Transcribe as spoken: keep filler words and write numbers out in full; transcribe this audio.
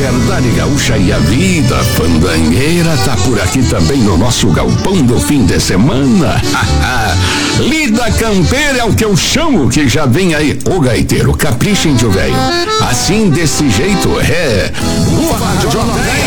Verdade Gaúcha e a vida fandangueira tá por aqui também no nosso galpão do fim de semana. Lida campeira é o que eu chamo, que já vem aí. Ô gaiteiro, capricha, índio velho. Assim, desse jeito, é. Ufa,